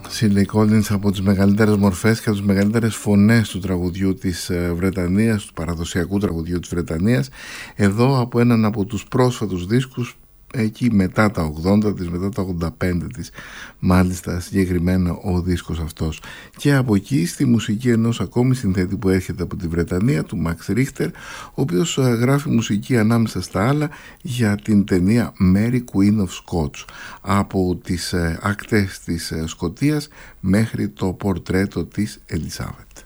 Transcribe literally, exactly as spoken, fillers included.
Σίλεϊ Κόλινς, από τις μεγαλύτερες μορφές και από τις μεγαλύτερες φωνές του τραγουδιού της Βρετανίας, του παραδοσιακού τραγουδιού της Βρετανίας, εδώ από έναν από τους πρόσφατους δίσκους, εκεί μετά τα ογδόντα της, μετά τα ογδόντα πέντε της, μάλιστα συγκεκριμένα ο δίσκος αυτός. Και από εκεί στη μουσική ενός ακόμη συνθέτη που έρχεται από τη Βρετανία, του Max Richter, ο οποίος γράφει μουσική ανάμεσα στα άλλα για την ταινία Mary Queen of Scots, από τις ακτές της Σκωτίας μέχρι το πορτρέτο της Ελισάβετ.